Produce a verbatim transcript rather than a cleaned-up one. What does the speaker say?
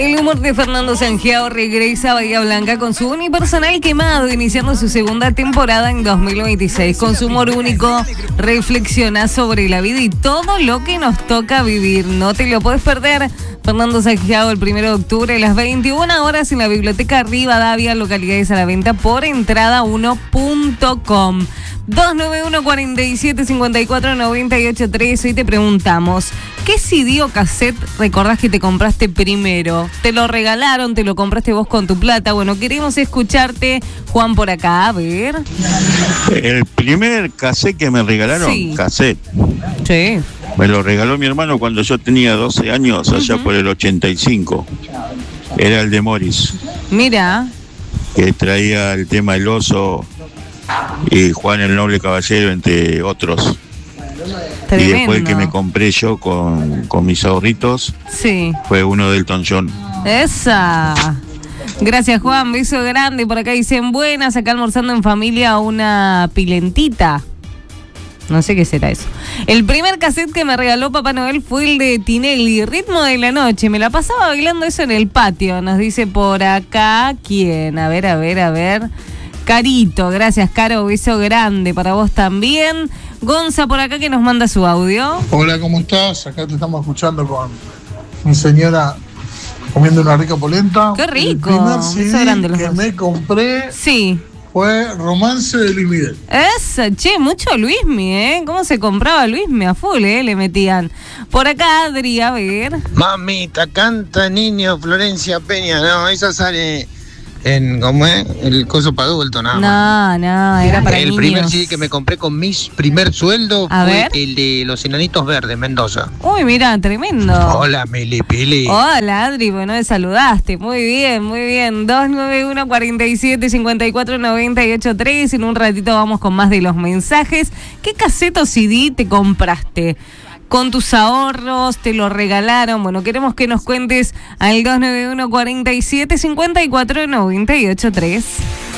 El humor de Fernando Sangiao regresa a Bahía Blanca con su unipersonal Quemado, iniciando su segunda temporada en dos mil veintiséis. Con su humor único, reflexiona sobre la vida y todo lo que nos toca vivir. No te lo puedes perder. Fernando Sangiao, el primero de octubre a las veintiuna horas en la Biblioteca Rivadavia, localidades a la venta por entrada uno punto com. dos nueve uno, cuatro siete, cinco cuatro, nueve ocho tres. Hoy te preguntamos, ¿qué C D o cassette recordás que te compraste primero? ¿Te lo regalaron? ¿Te lo compraste vos con tu plata? Bueno, queremos escucharte. Juan por acá, a ver. El primer cassette que me regalaron, Sí. cassette, Sí. me lo regaló mi hermano cuando yo tenía doce años, allá Ujú. por el ochenta y cinco. Era el de Morris, Mira, que traía el tema El Oso y Juan el Noble Caballero, entre otros. tremendo. Y después el que me compré yo con, con mis ahorritos Sí. fue uno del Elton John. Esa. Gracias, Juan. Beso grande. Por acá dicen buenas, acá almorzando en familia una pilentita. No sé qué será eso. El primer cassette que me regaló Papá Noel fue el de Tinelli, Ritmo de la Noche. Me la pasaba bailando eso en el patio. Nos dice por acá, ¿quién? A ver, a ver, a ver. Carito, gracias, Caro. Beso grande para vos también. Gonza por acá que nos manda su audio. Hola, ¿cómo estás? Acá te estamos escuchando con mi señora comiendo una rica polenta. Qué rico. El primer Beso C D grande los que dos. me compré Sí. fue Romance de Luis Miguel. Esa, che, mucho Luismi, ¿eh? ¿Cómo se compraba Luismi? A full, ¿eh? Le metían. Por acá, Adri, a ver. Mamita, canta niño, Florencia Peña. No, esa sale en, ¿cómo es? El coso para adulto, nada más. No, no, era para El niños. primer C D que me compré con mi primer sueldo A fue ver. el de Los Enanitos Verdes, Mendoza. Uy, mira, tremendo. Hola, Mili Pili. Hola, Adri, bueno, me saludaste. Muy bien, muy bien. dos nueve uno, cuatro siete, cinco cuatro, nueve ocho tres. En un ratito vamos con más de los mensajes. ¿Qué cassette o C D te compraste? Con tus ahorros, te lo regalaron. Bueno, queremos que nos cuentes al dos nueve uno, cuatro siete, cinco cuatro, nueve ocho tres.